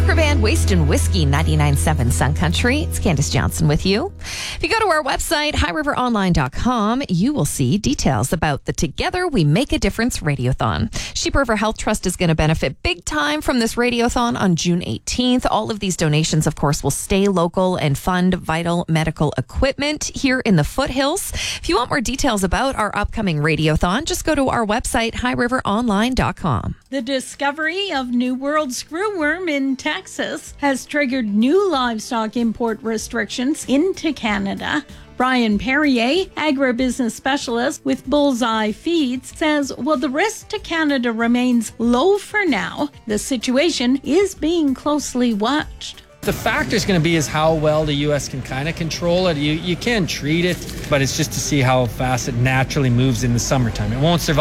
Parker Band, Waste and Whiskey, 99.7 Sun Country. It's Candace Johnson with you. If you go to our website, highriveronline.com, you will see details about the Together We Make a Difference Radiothon. Sheep River Health Trust is going to benefit big time from this radiothon on June 18th. All of these donations, of course, will stay local and fund vital medical equipment here in the foothills. If you want more details about our upcoming radiothon, just go to our website, highriveronline.com. The discovery of New World screwworm in Texas has triggered new livestock import restrictions into Canada. Brian Perrier, agribusiness specialist with Bullseye Feeds, says while the risk to Canada remains low for now, the situation is being closely watched. The factor is going to be is how well the U.S. can kind of control it. You can treat it, but it's just to see how fast it naturally moves in the summertime. It won't survive